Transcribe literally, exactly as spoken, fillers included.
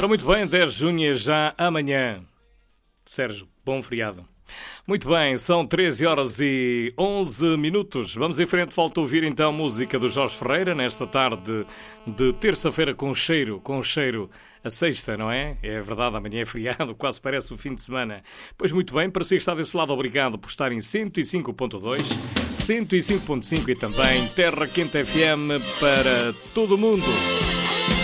Ora, muito bem, dez de junho é já amanhã. Sérgio, bom feriado. Muito bem, são treze horas e onze minutos. Vamos em frente, falta ouvir então música do Jorge Ferreira nesta tarde de terça-feira com cheiro, com cheiro a sexta, não é? É verdade, amanhã é feriado, quase parece o fim de semana. Pois muito bem, para si que está desse lado, obrigado por estar em cento e cinco ponto dois, cento e cinco ponto cinco e também Terra Quente F M para todo o mundo.